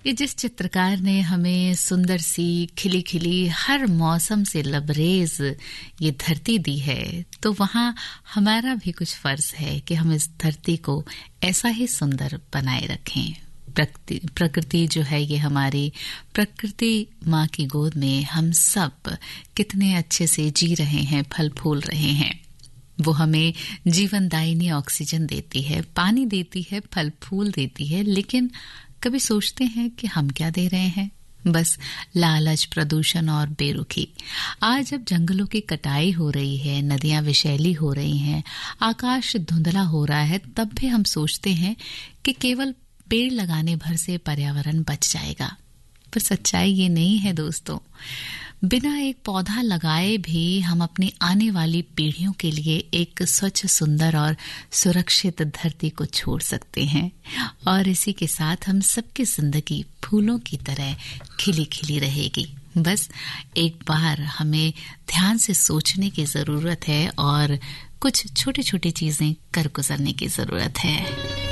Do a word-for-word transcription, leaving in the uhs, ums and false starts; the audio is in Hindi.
ये जिस चित्रकार ने हमें सुंदर सी खिली खिली हर मौसम से लबरेज ये धरती दी है, तो वहाँ हमारा भी कुछ फर्ज है कि हम इस धरती को ऐसा ही सुंदर बनाए रखें। प्रकृति प्रकृति जो है ये हमारी प्रकृति माँ की गोद में हम सब कितने अच्छे से जी रहे हैं, फल फूल रहे हैं। वो हमें जीवनदायिनी ऑक्सीजन देती है, पानी देती है, फल फूल देती है, लेकिन कभी सोचते हैं कि हम क्या दे रहे हैं? बस लालच, प्रदूषण और बेरुखी। आज जब जंगलों की कटाई हो रही है, नदियां विषैली हो रही हैं, आकाश धुंधला हो रहा है, तब भी हम सोचते हैं कि केवल पेड़ लगाने भर से पर्यावरण बच जाएगा। पर सच्चाई ये नहीं है दोस्तों। बिना एक पौधा लगाए भी हम अपनी आने वाली पीढ़ियों के लिए एक स्वच्छ, सुंदर और सुरक्षित धरती को छोड़ सकते हैं, और इसी के साथ हम सबकी जिंदगी फूलों की तरह खिली खिली रहेगी। बस एक बार हमें ध्यान से सोचने की जरूरत है और कुछ छोटी छोटी चीजें कर गुजरने की जरूरत है।